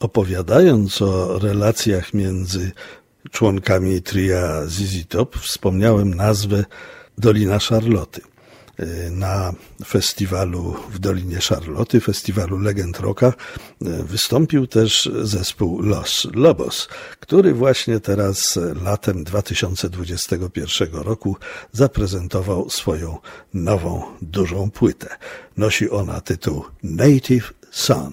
Opowiadając o relacjach między członkami tria ZZ Top, wspomniałem nazwę Dolina Szarloty. Na festiwalu w Dolinie Szarloty, festiwalu Legend Rocka, wystąpił też zespół Los Lobos, który właśnie teraz latem 2021 roku zaprezentował swoją nową, dużą płytę. Nosi ona tytuł Native Son.